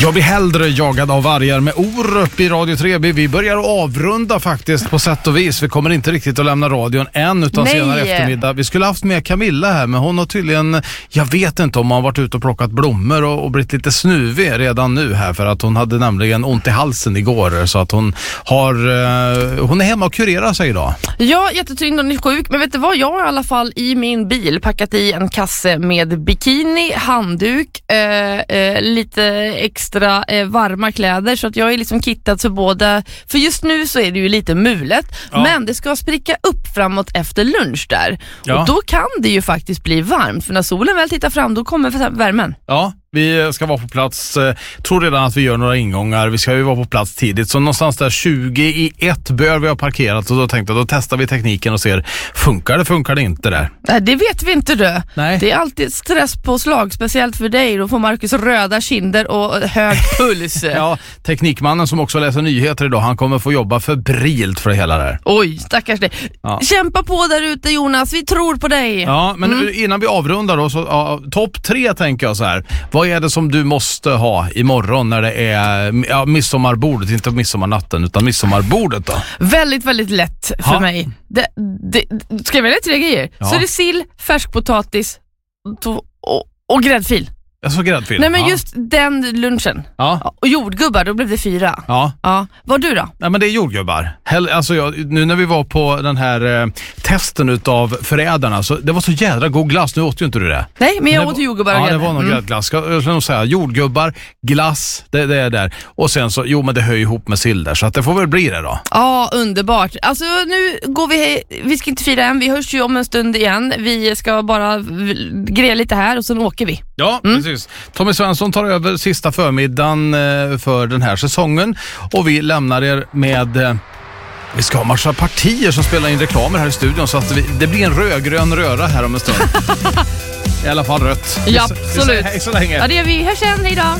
Jag blir hellre jagad av vargar med Orup i Radio 3B. Vi börjar avrunda faktiskt på sätt och vis. Vi kommer inte riktigt att lämna radion än utan senare eftermiddag. Vi skulle haft med Camilla här, men hon har tydligen, jag vet inte om hon har varit ute och plockat blommor och blivit lite snuvig redan nu här, för att hon hade nämligen ont i halsen igår, så att hon är hemma och kurerar sig idag. Ja, jättetyngd och är sjuk, men vet du vad, jag har i alla fall i min bil packat i en kasse med bikini, handduk, lite extra varma kläder, så att jag är liksom kittad för båda. För just nu så är det ju lite mulet, men det ska spricka upp framåt efter lunch där. Ja. Och då kan det ju faktiskt bli varmt, för när solen väl tittar fram då kommer värmen. Ja, vi ska vara på plats, tror redan att vi gör några ingångar. Vi ska ju vara på plats tidigt, så någonstans där 20:01 bör vi ha parkerat, och då tänkte jag, då testar vi tekniken och ser, funkar det inte där? Nej, det vet vi inte du. Nej. Det är alltid stresspåslag, speciellt för dig. Då får Marcus röda kinder och hög puls. Ja, teknikmannen som också läser nyheter idag, han kommer få jobba febrilt för det hela där. Oj, stackars dig. Ja. Kämpa på där ute, Jonas, vi tror på dig. Ja, men innan vi avrundar då, så topp 3 tänker jag så här. Vad är det som du måste ha imorgon när det är midsommarbordet, inte midsommarnatten utan midsommarbordet då? Väldigt, väldigt lätt för mig. Ska jag välja 3 grejer? Ja. Så är det sill, färskpotatis och gräddfil. Alltså gräddfil? Nej, men just den lunchen. Ja. Och jordgubbar, då blev det 4. Ja. Vad du då? Nej, men det är jordgubbar. Alltså nu när vi var på den här testen utav förädarna, så det var så jädra god glass. Nu åt ju inte du det. Nej, men jag åt jordgubbar. Ja, det var någon gräddglass. Jag ska nog säga jordgubbar, glass, det är där. Och sen så, men det hör ihop med sill där, så att det får väl bli det då. Ja, underbart. Alltså nu går vi ska inte fira än. Vi hörs ju om en stund igen. Vi ska bara greja lite här och sen åker vi. Ja, precis. Tommy Svensson tar över sista förmiddagen för den här säsongen, och vi lämnar er med vi ska ha massa partier som spelar in reklamer här i studion, så att det blir en rödgrön röra här om en stund. I alla fall rött. Ja, absolut. Hej så länge. Ja, det gör vi. Hörs sen, hej då.